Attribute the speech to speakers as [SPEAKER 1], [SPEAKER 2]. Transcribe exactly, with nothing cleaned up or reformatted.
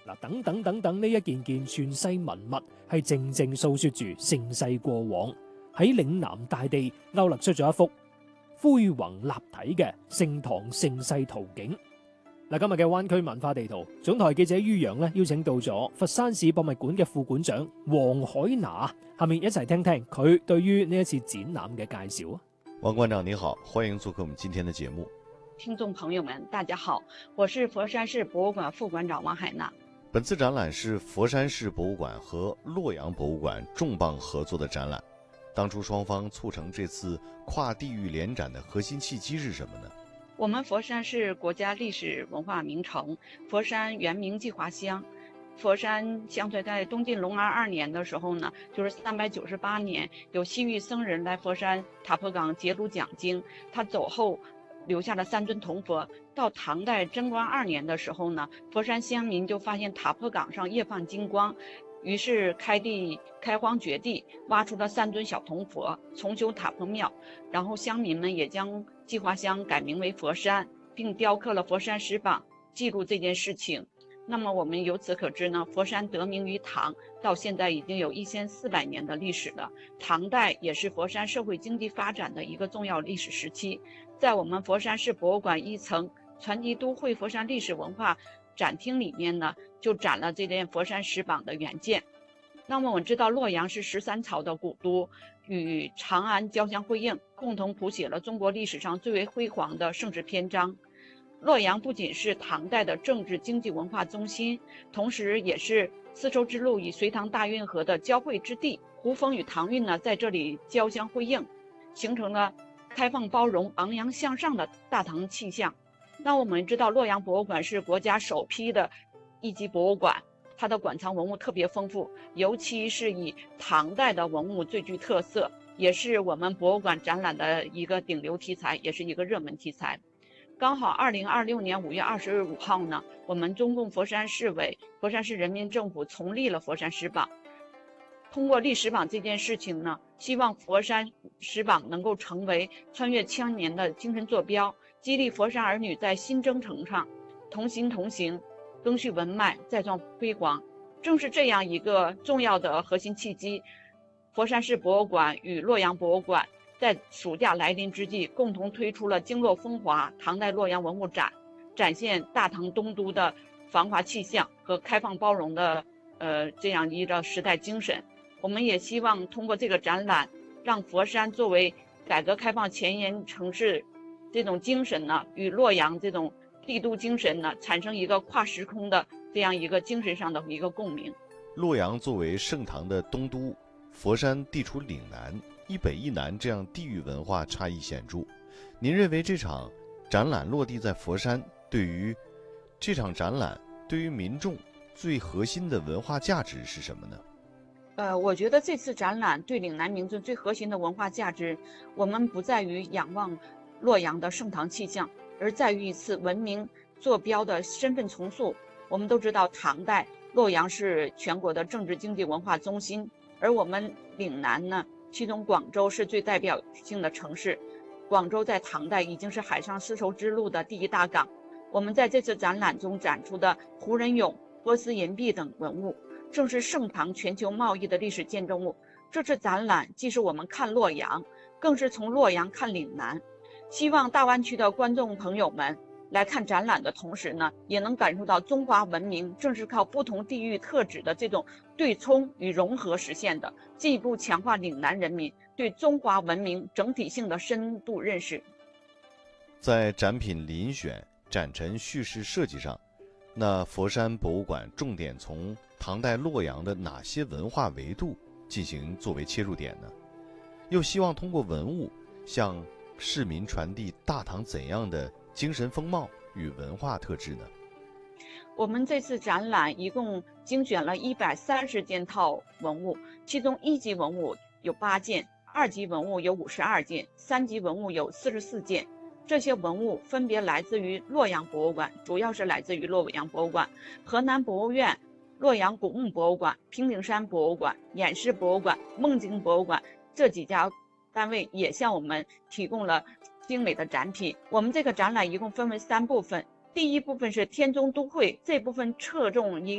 [SPEAKER 1] 嗱，等等等等呢一件件傳世文物，係靜靜訴說住盛世過往，喺嶺南大地勾勒出咗一幅恢宏立體嘅盛唐盛世圖景。嗱，今日嘅灣區文化地圖，總台記者于洋咧邀請到咗佛山市博物館嘅副館長黃海拿，下面一齊聽聽佢對於呢一次展覽嘅介紹啊。
[SPEAKER 2] 王館長你好，歡迎做客我們今天的節目。
[SPEAKER 3] 聽眾朋友們大家好，我是佛山市博物館副館長王海拿。
[SPEAKER 2] 本次展覽是佛山市博物館和洛陽博物館重磅合作的展覽，當初雙方促成這次跨地域聯展的核心契機是什麼呢？
[SPEAKER 3] 我們佛山是國家歷史文化名城，佛山原名計華鄉。佛山相傳在東晉隆安二年的時候呢，就是三百九十八年，有西域僧人來佛山塔坡港結廬講經，他走後留下了三尊銅佛。到唐代貞觀二年的時候呢，佛山鄉民就發現塔坡港上夜放金光，於是開地開荒掘地，挖出了三尊小銅佛，重修塔坡廟。然後鄉民們也將計華鄉改名為佛山，並雕刻了佛山石榜，記錄這件事情。那麼我們由此可知呢，佛山得名於唐，到現在已經有一千四百年的歷史了。唐代也是佛山社會經濟發展的一個重要歷史時期。在我們佛山市博物館一層傳奇都會佛山歷史文化展廳裡面呢，就展了這件佛山石榜的原件。那麼我們知道洛陽是十三朝的古都，與長安交相輝映，共同譜寫了中國歷史上最為輝煌的盛世篇章。洛陽不僅是唐代的政治經濟文化中心，同時也是絲綢之路與隋唐大運河的交匯之地。胡風與唐韻呢，在這裡交相輝映，形成了開放包容、昂揚向上的大唐氣象。那我們知道洛陽博物館是國家首批的一級博物館，它的館藏文物特別豐富，尤其是以唐代的文物最具特色，也是我們博物館展覽的一個頂流題材，也是一個熱門題材。剛好二零二六年五月二十五號呢，我們中共佛山市委、佛山市人民政府重立了佛山石榜。通過立石榜這件事情呢，希望佛山石榜能夠成為穿越千年的精神坐標，激勵佛山兒女在新征程上同心同行，更續文脈，再創輝煌。正是這樣一個重要的核心契機，佛山市博物館與洛陽博物館在暑假來臨之際，共同推出了經絡風華唐代洛陽文物展，展現大唐東都的繁華氣象和開放包容的呃這樣一個時代精神。我們也希望通過這個展覽，讓佛山作為改革開放前沿城市這種精神呢，與洛陽這種帝都精神呢，產生一個跨時空的這樣一個精神上的一個共鳴。
[SPEAKER 2] 洛陽作為盛唐的東都，佛山地處嶺南，一北一南，這樣地域文化差異顯著。您認為這場展覽落地在佛山，對於這場展覽對於民眾最核心的文化價值是什麼呢？
[SPEAKER 3] 呃，我覺得這次展覽對嶺南民眾最核心的文化價值，我們不在於仰望洛陽的盛唐氣象，而在於一次文明坐標的身份重塑。我們都知道，唐代洛陽是全國的政治經濟文化中心，而我們嶺南呢，其中廣州是最代表性的城市。廣州在唐代已經是海上絲綢之路的第一大港。我們在這次展覽中展出的胡人俑、波斯銀幣等文物，正是盛唐全球貿易的歷史見證物。這次展覽既是我們看洛陽，更是從洛陽看嶺南。希望大灣區的觀眾朋友們來看展覽的同時呢，也能感受到中華文明正是靠不同地域特質的這種對沖與融合實現的，進一步強化嶺南人民對中華文明整體性的深度認識。
[SPEAKER 2] 在展品遴選、展陳敘事設計上，那佛山博物館重點從唐代洛陽的哪些文化維度進行作為切入點呢？又希望通過文物向市民傳遞大唐怎樣的精神風貌與文化特質呢？
[SPEAKER 3] 我們這次展覽一共精選了一百三十件套文物，其中一級文物有八件，二級文物有五十二件，三級文物有四十四件。這些文物分別來自於洛陽博物館，主要是來自於洛陽博物館、河南博物院、洛陽古墓博物館、平頂山博物館、偃師博物館、夢境博物館這幾家單位也向我們提供了精美的展品。我們這個展覽一共分為三部分，第一部分是天中都會，這部分側重一